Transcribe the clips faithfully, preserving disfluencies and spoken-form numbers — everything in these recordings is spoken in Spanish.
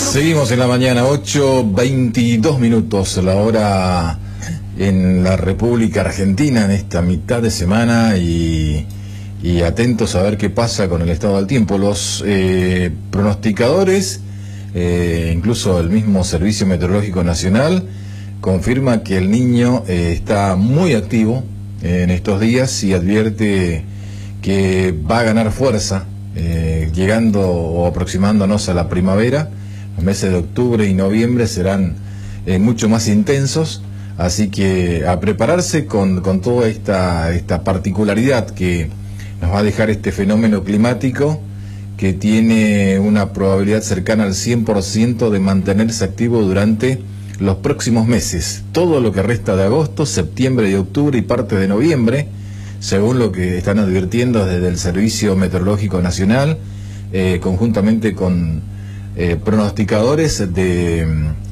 Seguimos en la mañana, ocho veintidós minutos, la hora en la República Argentina en esta mitad de semana y, y atentos a ver qué pasa con el estado del tiempo. Los eh, pronosticadores, eh, incluso el mismo Servicio Meteorológico Nacional, confirma que el Niño eh, está muy activo eh, en estos días y advierte que va a ganar fuerza, eh, llegando o aproximándonos a la primavera. Los meses de octubre y noviembre serán eh, mucho más intensos, así que a prepararse con, con toda esta, esta particularidad que nos va a dejar este fenómeno climático, que tiene una probabilidad cercana al cien por ciento de mantenerse activo durante los próximos meses, todo lo que resta de agosto, septiembre y octubre y parte de noviembre, según lo que están advirtiendo desde el Servicio Meteorológico Nacional, eh, conjuntamente con eh, pronosticadores de,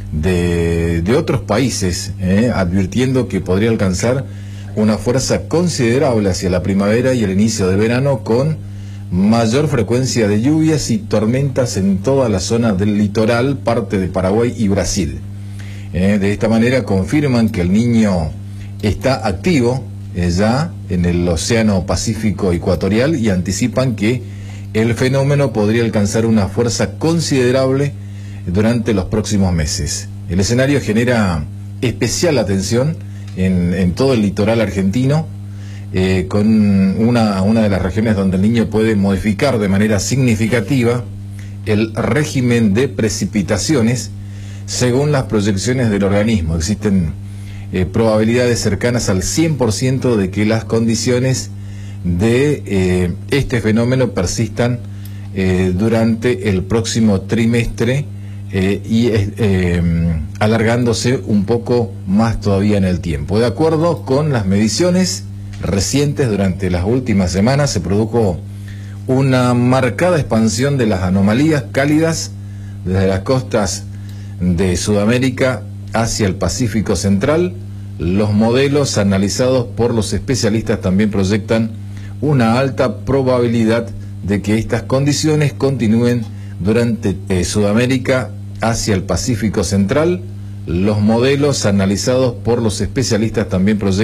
de, de otros países, eh, advirtiendo que podría alcanzar una fuerza considerable hacia la primavera y el inicio de verano, con mayor frecuencia de lluvias y tormentas en toda la zona del litoral, parte de Paraguay y Brasil. Eh, de esta manera confirman que el Niño está activo eh, ya en el Océano Pacífico Ecuatorial y anticipan que el fenómeno podría alcanzar una fuerza considerable durante los próximos meses. El escenario genera especial atención en, en todo el litoral argentino, eh, con una, una de las regiones donde el Niño puede modificar de manera significativa el régimen de precipitaciones. Según las proyecciones del organismo, existen eh, probabilidades cercanas al cien por ciento de que las condiciones de eh, este fenómeno persistan eh, durante el próximo trimestre eh, y eh, alargándose un poco más todavía en el tiempo. De acuerdo con las mediciones recientes, durante las últimas semanas se produjo una marcada expansión de las anomalías cálidas desde las costas de Sudamérica hacia el Pacífico Central. Los modelos analizados por los especialistas también proyectan una alta probabilidad de que estas condiciones continúen durante eh, Sudamérica hacia el Pacífico Central. Los modelos analizados por los especialistas también proyectan